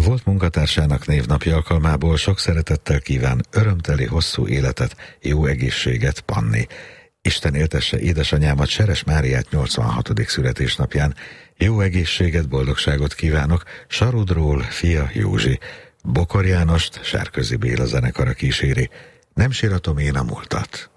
Volt munkatársának névnapja alkalmából sok szeretettel kíván örömteli hosszú életet, jó egészséget Panni. Isten éltesse édesanyámat, Seres Máriát 86. születésnapján. Jó egészséget, boldogságot kívánok Sarudról fia Józsi. Bokor Jánost Sárközi Béla zenekara kíséri. Nem síratom én a múltat.